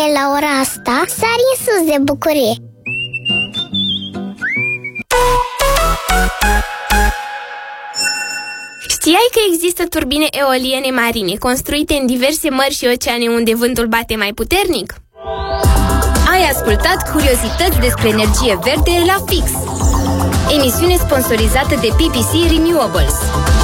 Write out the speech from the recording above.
femeie la ora asta sari în sus de bucurie. Știai că există turbine eoliene marine construite în diverse mări și oceane unde vântul bate mai puternic? Ai ascultat curiozități despre energie verde la Fix, emisiune sponsorizată de PPC Renewables.